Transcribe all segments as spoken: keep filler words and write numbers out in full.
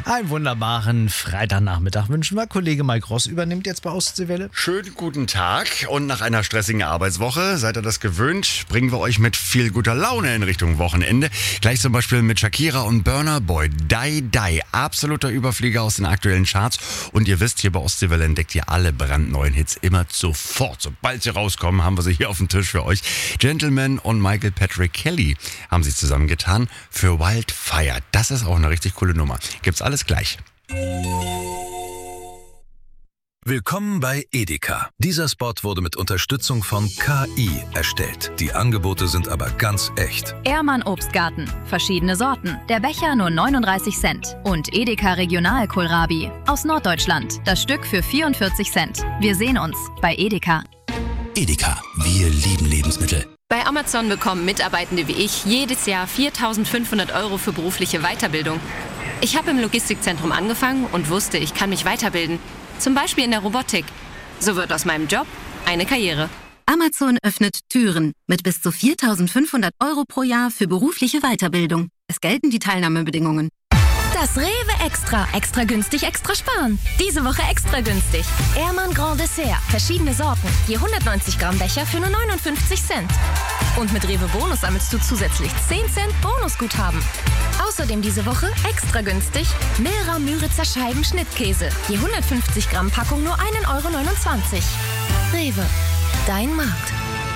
Einen wunderbaren Freitagnachmittag wünschen wir. Kollege Mike Ross übernimmt jetzt bei Ostseewelle. Schönen guten Tag und nach einer stressigen Arbeitswoche, seid ihr das gewöhnt, bringen wir euch mit viel guter Laune in Richtung Wochenende. Gleich zum Beispiel mit Shakira und Burna Boy. Die Die, absoluter Überflieger aus den aktuellen Charts. Und ihr wisst, hier bei Ostseewelle entdeckt ihr alle brandneuen Hits immer sofort. Sobald sie rauskommen, haben wir sie hier auf dem Tisch für euch. Gentleman und Michael Patrick Kelly haben sich zusammengetan für Wildfire. Das ist auch eine richtig coole Nummer. Gibt's alles gleich. Willkommen bei Edeka. Dieser Spot wurde mit Unterstützung von K I erstellt. Die Angebote sind aber ganz echt. Ehrmann Obstgarten. Verschiedene Sorten. Der Becher nur neununddreißig Cent. Und Edeka Regional Kohlrabi. Aus Norddeutschland. Das Stück für vierundvierzig Cent. Wir sehen uns bei Edeka. Edeka. Wir lieben Lebensmittel. Bei Amazon bekommen Mitarbeitende wie ich jedes Jahr viertausendfünfhundert Euro für berufliche Weiterbildung. Ich habe im Logistikzentrum angefangen und wusste, ich kann mich weiterbilden. Zum Beispiel in der Robotik. So wird aus meinem Job eine Karriere. Amazon öffnet Türen mit bis zu viertausendfünfhundert Euro pro Jahr für berufliche Weiterbildung. Es gelten die Teilnahmebedingungen. Das Rewe Extra. Extra günstig, extra sparen. Diese Woche extra günstig. Ehrmann Grand Dessert. Verschiedene Sorten. Je hundertneunzig Gramm Becher für nur neunundfünfzig Cent. Und mit Rewe Bonus sammelst du zusätzlich zehn Cent Bonusguthaben. Außerdem diese Woche extra günstig Milra Müritzer Scheiben Schnittkäse. Je hundertfünfzig Gramm Packung nur ein Euro neunundzwanzig. Rewe. Dein Markt.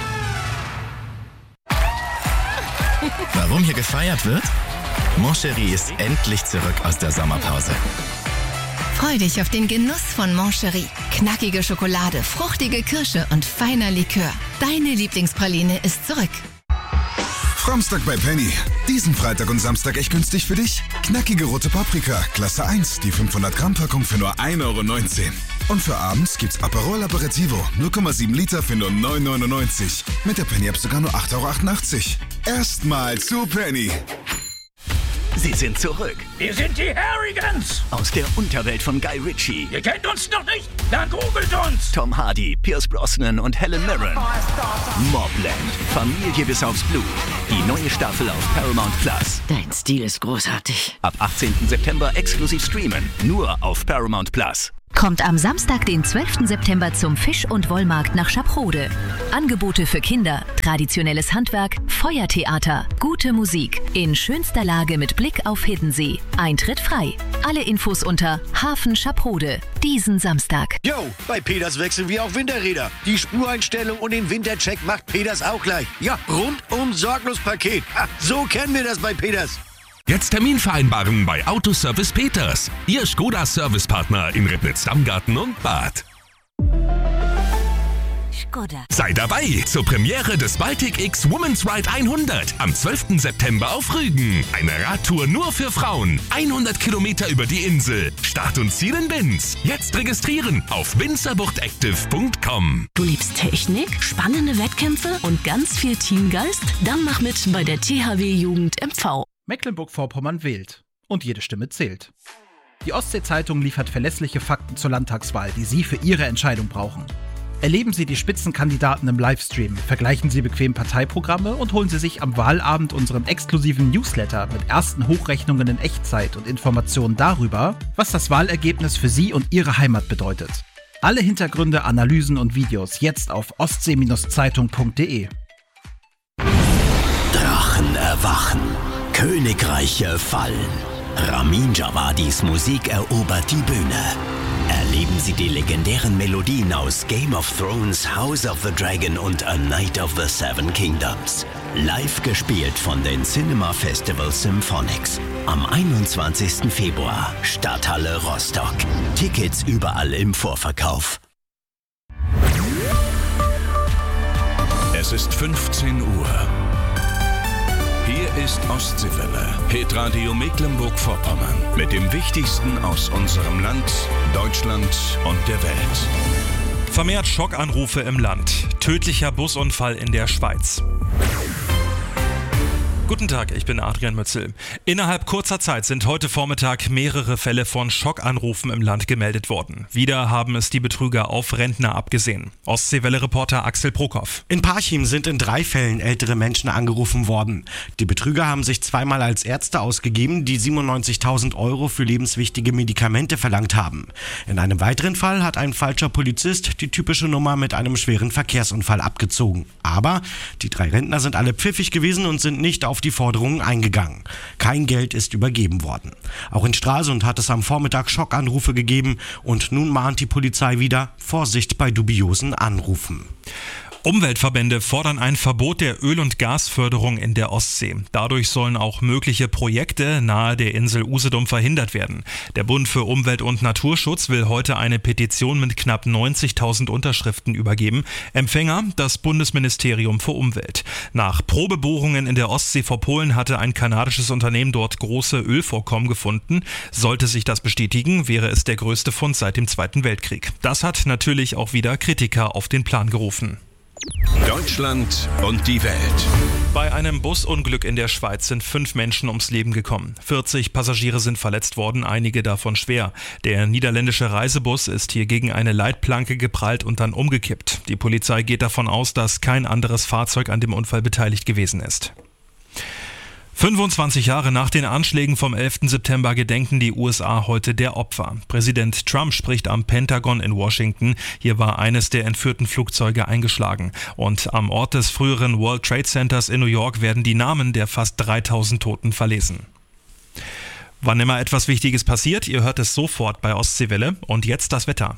Warum hier gefeiert wird? Moncherie ist endlich zurück aus der Sommerpause. Freu dich auf den Genuss von Moncherie. Knackige Schokolade, fruchtige Kirsche und feiner Likör. Deine Lieblingspraline ist zurück. Framstag bei Penny. Diesen Freitag und Samstag echt günstig für dich? Knackige rote Paprika, Klasse eins, die fünfhundert Gramm Packung für nur ein Euro neunzehn. Und für abends gibt's Aperol Aperitivo, null Komma sieben Liter für nur neun Euro neunundneunzig. Mit der Penny-App sogar nur acht Euro achtundachtzig. Erstmal zu Penny. Sie sind zurück. Wir sind die Harrigans. Aus der Unterwelt von Guy Ritchie. Ihr kennt uns noch nicht? Dann googelt uns. Tom Hardy, Pierce Brosnan und Helen Mirren. Mobland. Familie bis aufs Blut. Die neue Staffel auf Paramount Plus. Dein Stil ist großartig. Ab achtzehnten September exklusiv streamen. Nur auf Paramount Plus. Kommt am Samstag, den zwölften September zum Fisch- und Wollmarkt nach Schaprode. Angebote für Kinder, traditionelles Handwerk, Feuertheater, gute Musik in schönster Lage mit Blick auf Hiddensee. Eintritt frei. Alle Infos unter Hafen Schaprode. Diesen Samstag. Yo, bei Peters wechseln wir auch Winterräder. Die Spureinstellung und den Wintercheck macht Peters auch gleich. Ja, rundum sorglos Paket. Ha, so kennen wir das bei Peters. Jetzt Termin vereinbaren bei Autoservice Peters. Ihr Skoda-Servicepartner in Ribnitz-Dammgarten und Bad. Skoda. Sei dabei zur Premiere des Baltic X Women's Ride hundert am zwölften September auf Rügen. Eine Radtour nur für Frauen. hundert Kilometer über die Insel. Start und Ziel in Binz. Jetzt registrieren auf winzerbuchtactive punkt com. Du liebst Technik, spannende Wettkämpfe und ganz viel Teamgeist? Dann mach mit bei der T H W Jugend M V. Mecklenburg-Vorpommern wählt. Und jede Stimme zählt. Die Ostsee-Zeitung liefert verlässliche Fakten zur Landtagswahl, die Sie für Ihre Entscheidung brauchen. Erleben Sie die Spitzenkandidaten im Livestream, vergleichen Sie bequem Parteiprogramme und holen Sie sich am Wahlabend unseren exklusiven Newsletter mit ersten Hochrechnungen in Echtzeit und Informationen darüber, was das Wahlergebnis für Sie und Ihre Heimat bedeutet. Alle Hintergründe, Analysen und Videos jetzt auf ostsee Zeitung punkt de. Drachen erwachen. Königreiche fallen. Ramin Djawadis Musik erobert die Bühne. Erleben Sie die legendären Melodien aus Game of Thrones, House of the Dragon und A Night of the Seven Kingdoms. Live gespielt von den Cinema Festival Symphonics. Am einundzwanzigsten Februar, Stadthalle Rostock. Tickets überall im Vorverkauf. Es ist fünfzehn Uhr. Hier ist Ostseewelle, Hitradio Mecklenburg-Vorpommern. Mit dem Wichtigsten aus unserem Land, Deutschland und der Welt. Vermehrt Schockanrufe im Land. Tödlicher Busunfall in der Schweiz. Guten Tag, ich bin Adrian Mützel. Innerhalb kurzer Zeit sind heute Vormittag mehrere Fälle von Schockanrufen im Land gemeldet worden. Wieder haben es die Betrüger auf Rentner abgesehen. Ostseewelle-Reporter Axel Prokop. In Parchim sind in drei Fällen ältere Menschen angerufen worden. Die Betrüger haben sich zweimal als Ärzte ausgegeben, die siebenundneunzigtausend Euro für lebenswichtige Medikamente verlangt haben. In einem weiteren Fall hat ein falscher Polizist die typische Nummer mit einem schweren Verkehrsunfall abgezogen. Aber die drei Rentner sind alle pfiffig gewesen und sind nicht auf die Forderungen eingegangen. Kein Geld ist übergeben worden. Auch in Stralsund hat es am Vormittag Schockanrufe gegeben und nun mahnt die Polizei wieder: Vorsicht bei dubiosen Anrufen. Umweltverbände fordern ein Verbot der Öl- und Gasförderung in der Ostsee. Dadurch sollen auch mögliche Projekte nahe der Insel Usedom verhindert werden. Der Bund für Umwelt- und Naturschutz will heute eine Petition mit knapp neunzigtausend Unterschriften übergeben. Empfänger: das Bundesministerium für Umwelt. Nach Probebohrungen in der Ostsee vor Polen hatte ein kanadisches Unternehmen dort große Ölvorkommen gefunden. Sollte sich das bestätigen, wäre es der größte Fund seit dem Zweiten Weltkrieg. Das hat natürlich auch wieder Kritiker auf den Plan gerufen. Deutschland und die Welt. Bei einem Busunglück in der Schweiz sind fünf Menschen ums Leben gekommen. vierzig Passagiere sind verletzt worden, einige davon schwer. Der niederländische Reisebus ist hier gegen eine Leitplanke geprallt und dann umgekippt. Die Polizei geht davon aus, dass kein anderes Fahrzeug an dem Unfall beteiligt gewesen ist. fünfundzwanzig Jahre nach den Anschlägen vom elften September gedenken die U S A heute der Opfer. Präsident Trump spricht am Pentagon in Washington. Hier war eines der entführten Flugzeuge eingeschlagen. Und am Ort des früheren World Trade Centers in New York werden die Namen der fast dreitausend Toten verlesen. Wann immer etwas Wichtiges passiert, ihr hört es sofort bei Ostseewelle. Und jetzt das Wetter.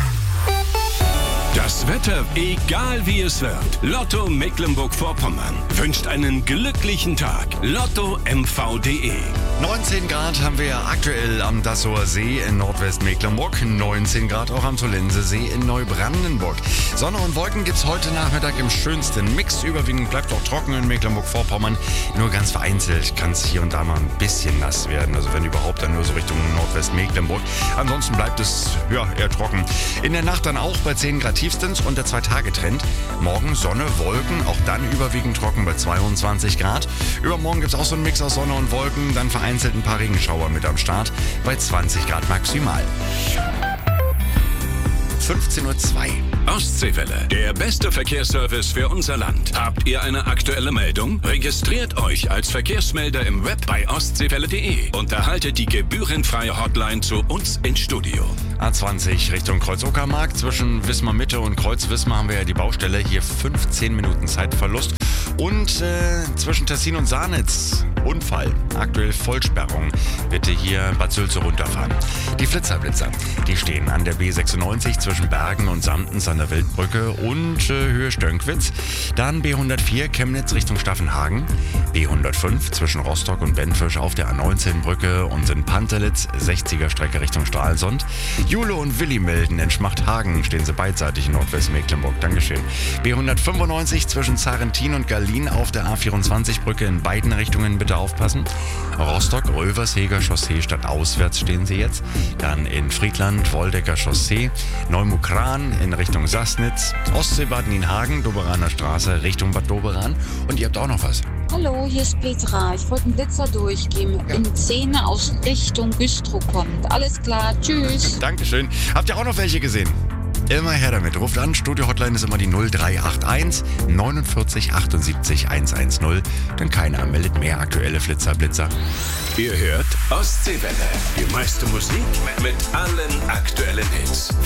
Das Wetter, egal wie es wird. Lotto Mecklenburg-Vorpommern wünscht einen glücklichen Tag. Lotto M V punkt de. neunzehn Grad haben wir aktuell am Dassower See in Nordwestmecklenburg. neunzehn Grad auch am Zollensesee in Neubrandenburg. Sonne und Wolken gibt's heute Nachmittag im schönsten Mix. Überwiegend bleibt auch trocken in Mecklenburg-Vorpommern. Nur ganz vereinzelt kann es hier und da mal ein bisschen nass werden. Also wenn überhaupt, dann nur so Richtung Nordwestmecklenburg. Ansonsten bleibt es ja eher trocken. In der Nacht dann auch bei zehn Grad tiefstens und der Zwei-Tage-Trend. Morgen Sonne, Wolken, auch dann überwiegend trocken bei zweiundzwanzig Grad. Übermorgen gibt es auch so einen Mix aus Sonne und Wolken, dann vereinzelt ein paar Regenschauer mit am Start bei zwanzig Grad maximal. fünfzehn Uhr zwei. Ostseewelle, der beste Verkehrsservice für unser Land. Habt ihr eine aktuelle Meldung? Registriert euch als Verkehrsmelder im Web bei ostseewelle punkt de und erhaltet die gebührenfreie Hotline zu uns ins Studio. A zwanzig Richtung Kreuz-Uckermark. Zwischen Wismar Mitte und Kreuz-Wismar haben wir ja die Baustelle. Hier fünfzehn Minuten Zeitverlust. Und äh, zwischen Tessin und Saarnitz Unfall. Aktuell Vollsperrung. Bitte hier Bad Sülze runterfahren. Die Flitzerblitzer, die stehen an der B sechsundneunzig zwischen Bergen und Samtens an der Wildbrücke und äh, Höhe Stönkwitz. Dann B hundertvier Chemnitz Richtung Staffenhagen. B hundertfünf zwischen Rostock und Benfisch auf der A neunzehn Brücke und in Pantelitz sechziger Strecke Richtung Stralsund. Jule und Willimelden in Schmachthagen stehen sie beidseitig in Nordwestmecklenburg. Dankeschön. B hundertfünfundneunzig zwischen Zarentin und Berlin auf der A vierundzwanzig Brücke in beiden Richtungen bitte aufpassen. Rostock, Röversheger Chaussee stadtauswärts stehen sie jetzt. Dann in Friedland, Woldecker Chaussee, Neumukran in Richtung Sassnitz, Ostseebad Nienhagen, Doberaner Straße Richtung Bad Doberan. Und ihr habt auch noch was. Hallo, hier ist Petra. Ich wollte einen Blitzer durchgeben. Ja. In Szene aus Richtung Güstrow kommt. Alles klar, tschüss. Dankeschön. Habt ihr auch noch welche gesehen? Immer her damit. Ruft an. Studio-Hotline ist immer die null drei acht eins neunundvierzig achtundsiebzig hundertzehn. Denn keiner meldet mehr aktuelle Flitzer, Blitzer. Ihr hört Ostseewelle. Die meiste Musik mit allen aktuellen Hits.